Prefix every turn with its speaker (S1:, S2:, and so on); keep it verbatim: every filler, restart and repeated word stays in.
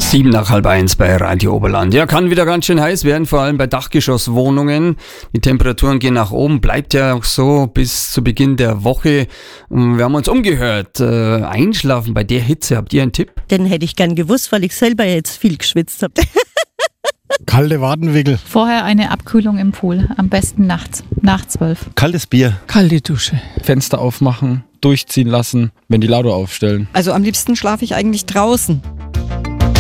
S1: Sieben nach halb eins bei Radio Oberland. Ja, kann wieder ganz schön heiß werden, vor allem bei Dachgeschosswohnungen. Die Temperaturen gehen nach oben, bleibt ja auch so bis zu Beginn der Woche. Wir haben uns umgehört. Äh, einschlafen bei der Hitze, habt ihr einen Tipp?
S2: Den hätte ich gern gewusst, weil ich selber jetzt viel geschwitzt habe.
S3: Kalte Wadenwickel.
S4: Vorher eine Abkühlung im Pool, am besten nachts, nach zwölf.
S5: Kaltes Bier.
S6: Kalte Dusche. Fenster aufmachen, durchziehen lassen, Ventilator aufstellen.
S7: Also am liebsten schlafe ich eigentlich draußen.